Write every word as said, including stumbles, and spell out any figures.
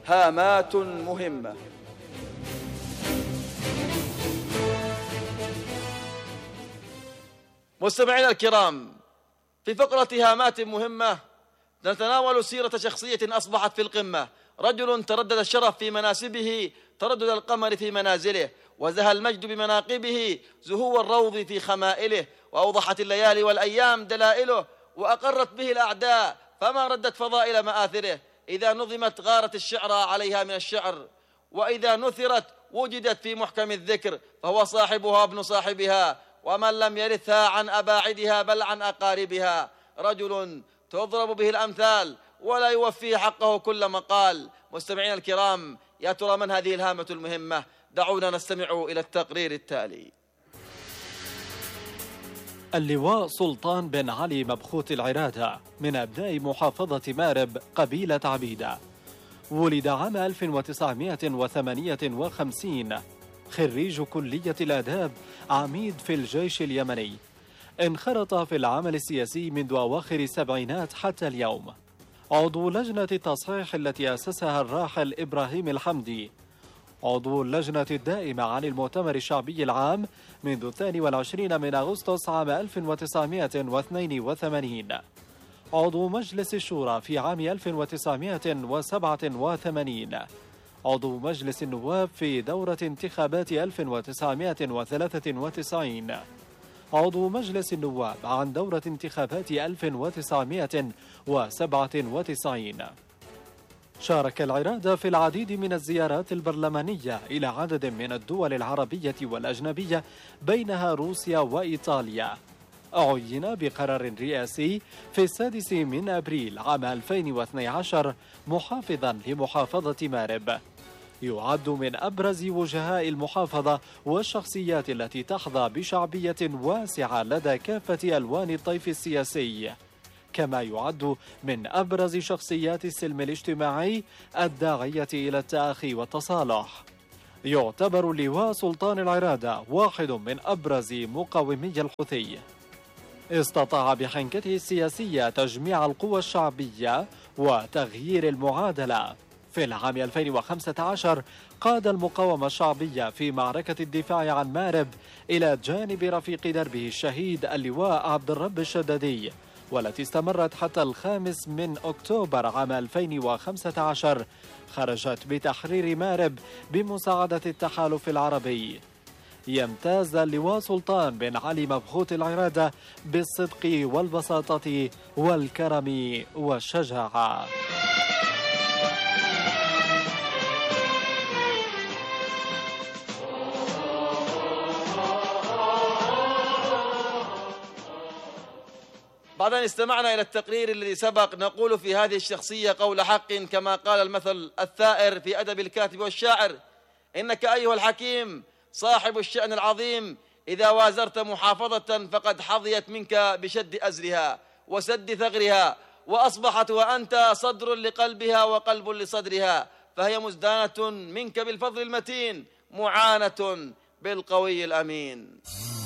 هامات مهمة. مستمعينا الكرام، في فقرة هامات مهمة نتناول سيرة شخصية أصبحت في القمة، رجل تردد الشرف في مناسبه تردد القمر في منازله، وزهى المجد بمناقبه زهو الروض في خمائله، وأوضحت الليالي والأيام دلائله، وأقرت به الأعداء فما ردت فضائل مآثره. إذا نظمت غارت الشعر عليها من الشعر، وإذا نثرت وجدت في محكم الذكر، فهو صاحبها ابن صاحبها، ومن لم يرثها عن أباعدها بل عن أقاربها. رجل تضرب به الأمثال ولا يوفيه حقه كل مقال. مستمعين الكرام، يا ترى من هذه الهامة المهمة؟ دعونا نستمع إلى التقرير التالي. اللواء سلطان بن علي مبخوت العرادة من أبناء محافظة مارب قبيلة عبيدة، ولد عام ألف وتسعمائة وثمانية وخمسين، خريج كلية الآداب، عميد في الجيش اليمني. انخرط في العمل السياسي منذ أواخر السبعينات حتى اليوم، عضو لجنة التصحيح التي أسسها الراحل إبراهيم الحمدي، عضو اللجنة الدائمة عن المؤتمر الشعبي العام منذ الثاني والعشرين من أغسطس عام ألف وتسعمائة واثنين وثمانين، عضو مجلس الشورى في عام ألف وتسعمائة وسبعة وثمانين، عضو مجلس النواب في دورة انتخابات ألف وتسعمائة وثلاثة وتسعين، عضو مجلس النواب عن دورة انتخابات ألف وتسعمائة وسبعة وتسعين. شارك العرادة في العديد من الزيارات البرلمانية إلى عدد من الدول العربية والأجنبية بينها روسيا وإيطاليا. عين بقرار رئاسي في السادس من أبريل عام ألفين واثني عشر محافظا لمحافظة مارب. يعد من أبرز وجهاء المحافظة والشخصيات التي تحظى بشعبية واسعة لدى كافة ألوان الطيف السياسي، كما يعد من أبرز شخصيات السلم الاجتماعي الداعية إلى التآخي والتصالح. يعتبر اللواء سلطان العرادة واحد من أبرز مقاومي الحوثي. استطاع بحنكته السياسية تجميع القوى الشعبية وتغيير المعادلة. في العام ألفين وخمسة عشر قاد المقاومة الشعبية في معركة الدفاع عن مارب إلى جانب رفيق دربه الشهيد اللواء عبد الرب الشدادي، والتي استمرت حتى الخامس من أكتوبر عام ألفين وخمسة عشر. خرجت بتحرير مارب بمساعدة التحالف العربي. يمتاز اللواء سلطان بن علي مبخوت العرادة بالصدق والبساطة والكرم والشجاعة. بعد أن استمعنا إلى التقرير الذي سبق، نقول في هذه الشخصية قول حق، كما قال المثل الثائر في أدب الكاتب والشاعر: إنك أيها الحكيم صاحب الشأن العظيم، إذا وازرت محافظة فقد حظيت منك بشد أزرها وسد ثغرها، وأصبحت وأنت صدر لقلبها وقلب لصدرها، فهي مزدانة منك بالفضل المتين، معانة بالقوي الأمين.